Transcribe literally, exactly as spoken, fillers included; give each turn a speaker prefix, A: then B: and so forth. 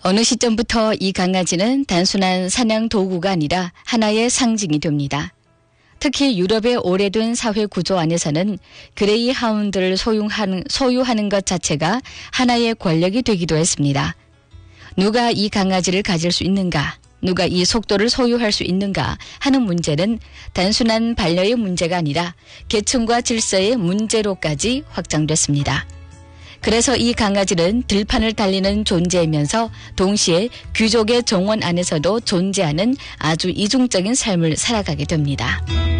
A: 어느 시점부터 이 강아지는 단순한 사냥 도구가 아니라 하나의 상징이 됩니다. 특히 유럽의 오래된 사회 구조 안에서는 그레이 하운드를 소유하는, 소유하는 것 자체가 하나의 권력이 되기도 했습니다. 누가 이 강아지를 가질 수 있는가, 누가 이 속도를 소유할 수 있는가 하는 문제는 단순한 반려의 문제가 아니라 계층과 질서의 문제로까지 확장됐습니다. 그래서 이 강아지는 들판을 달리는 존재이면서 동시에 귀족의 정원 안에서도 존재하는 아주 이중적인 삶을 살아가게 됩니다.